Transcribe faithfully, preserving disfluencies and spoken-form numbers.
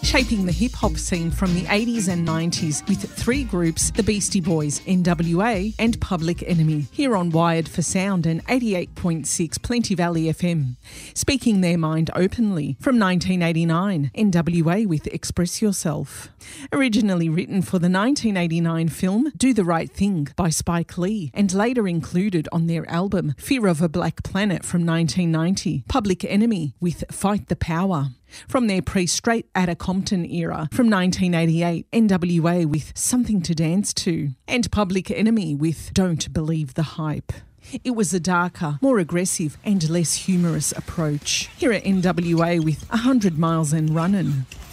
shaping the hip-hop scene from the eighties and nineties with three groups, the Beastie Boys, N W A and Public Enemy, here on Wired for Sound and eighty-eight point six Plenty Valley F M. Speaking their mind openly from nineteen eighty-nine, N W A with Express Yourself. Originally written for the nineteen eighty-nine film Do the Right Thing by Spike Lee and later included on their album Fear of a Black Planet from nineteen ninety, Public Enemy with Fight the Power. From their pre-Straight Outta Compton era from nineteen eighty-eight, N W A with Something to Dance To and Public Enemy with Don't Believe the Hype. It was a darker, more aggressive and less humorous approach. Here at N W A with one hundred miles and Runnin'.